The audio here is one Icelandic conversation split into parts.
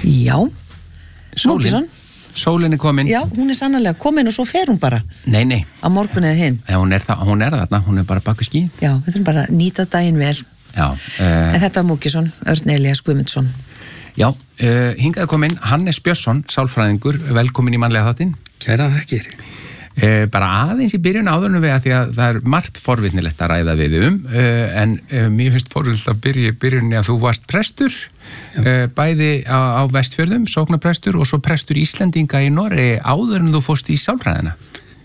Já, Múkisson. Sólin komin. Já, hún sannarlega komin og svo fer hún bara. Nei. Á morgun eða hinn. Hún þarna, hún bara bak við ský. Já, við þurfum bara að nýta daginn vel. Já. En þetta var Múkisson, Örn Elías Guðmundsson. Já, hingað komin Hannes Björnsson, sálfræðingur, velkomin í mannlega þáttinn. Kæra þakkir. Bara aðeins í byrjun áðurnu við að því að það margt forvitnilegt að ræða við en mér finnst forvitnilegt að byrja í byrjunni að þú varst prestur, bæði á Vestfjörðum, sóknarprestur og svo prestur Íslendinga í Noregi áður en þú fórst í sálfræðina.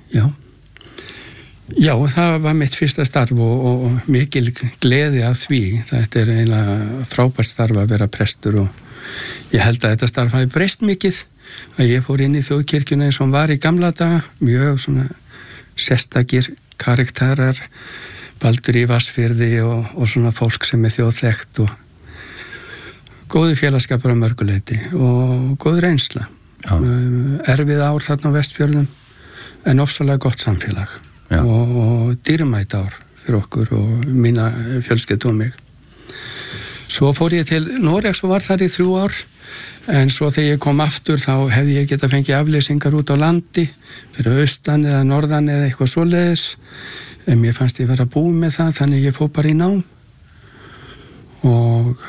Já, það var mitt fyrsta starf og mikil gleði af því. Þetta eiginlega frábært starf að vera prestur og ég held að þetta starf hafi breyst mikið. Að ég fór inn í þjóðkirkjuna eins og hann var í gamla daga, mjög svona sérstakir karakterar, Baldur í Vatnsfirði og svona fólk sem þjóðþekkt og góði félagskapur á mörguleiti og góð reynsla. Erfið ár þarna á Vestfjörðum en ofsalega gott samfélag og dýrmæt ár fyrir okkur og mína fjölskyldu og mig. Svo fór ég til Noregs og var þar í 3 ár. En svo þegar ég kom aftur þá hefði ég getað fengið aflýsingar út á landi fyrir austan eða norðan eða eitthvað svoleiðis. En mér fannst ég vera búið með það, þannig ég fór bara í nám. Og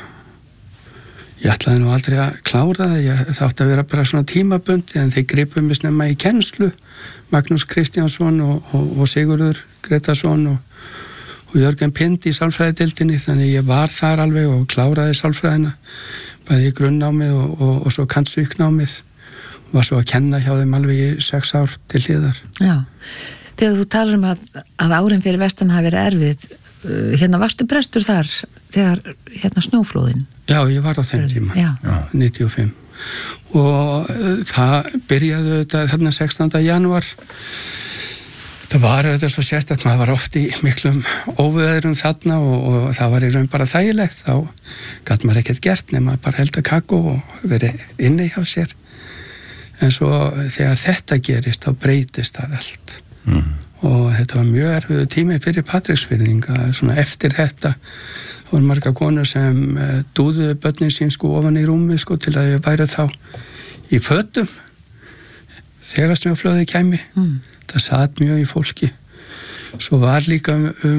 ég ætlaði nú aldrei að klára það, það átti að vera bara svona tímabundi, en þeir gripu mig snemma í kennslu. Magnús Kristjánsson og Sigurður Gretarsson og Jörgen Pind í sálfræðideildinni, þannig ég var þar alveg og kláraði sálfræðina. Bæði í grunnnámið og svo kannsvíknámið og var svo að kenna hjá þeim alveg í 6 ár til hliðar. Já, þegar þú talar að árin fyrir vestan hafi verið erfið, varstu prestur þar þegar snjóflóðin? Já, ég var á þeim tíma, 95. Og það byrjaði þetta þarna 16. janúar. Það var auðvitað svo sérstætt, maður var oft í miklum óveðurum þarna og það var í raun bara þægilegt, þá gat maður ekkert gert nema bara helda kakó og verið inni hjá sér. En svo þegar þetta gerist, þá breytist það allt. Og þetta var mjög erfiður tími fyrir Patreksfirðinga, svona eftir þetta. Það voru margar konur sem dúðuðu börnin sín ofan í rúmi til að ég væri þá í fötum þegar snjóflóðið kæmi. Það satt mjög í fólki. Svo var líka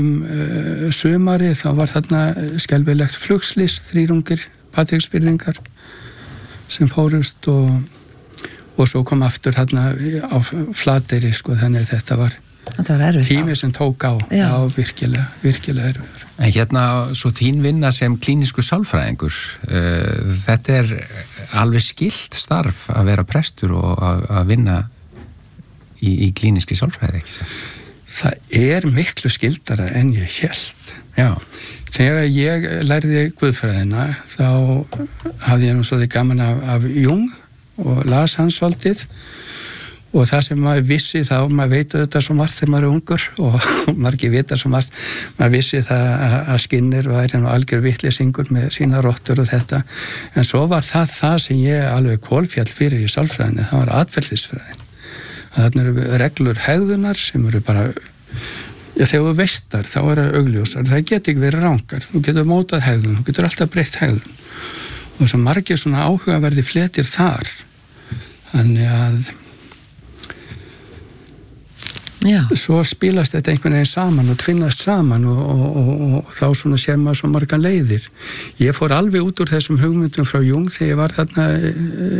sumari, þá var þarna skelfilegt flugslys, 3 ungir Patreksfirðingar sem fórust og svo kom aftur þarna á Flateyri, þannig að þetta var tími sem tók á. Já, virkilega erfiður. En svo þín vinna sem klínisku sálfræðingur, þetta alveg skylt starf að vera prestur og að vinna í klíniski sálfræði, ekki sér? Það miklu skyldara en ég hélt. Já. Þegar ég lærði guðfræðina, þá hafði ég nú svo því gaman af Jung og las hans svolítið og það sem maður vissi þá, maður veit þetta svo margt þegar maður ungur og margir vita svo margt, maður vissi það að Skinner væri nú algjör vitleysingur með sína rottur og þetta, en svo var það sem ég alveg kolfjall fyrir í sálfræðinni, það var atferlisfræðin. Þarna eru reglur hegðunar sem eru bara, þegar þú veistar þá eru augljósar, það geti ekki verið rangar, þú getur mótað hegðun, þú getur alltaf breytt hegðun og þess að margir svona áhugaverði fletir þar, þannig að svo spilast þetta einhvern veginn saman og tvinnast saman og þá svona sér maður svo margar leiðir. Ég fór alveg út úr þessum hugmyndum frá Jung þegar ég var þarna